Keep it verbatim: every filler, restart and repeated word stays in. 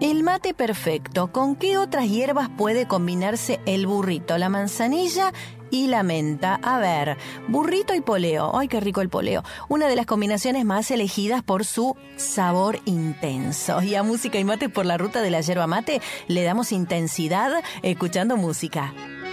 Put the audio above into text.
El mate perfecto. ¿Con qué otras hierbas puede combinarse el burrito, la manzanilla y la menta? A ver, burrito y poleo. ¡Ay, qué rico el poleo! Una de las combinaciones más elegidas por su sabor intenso. Y a Música y Mate por la ruta de la yerba mate le damos intensidad escuchando música.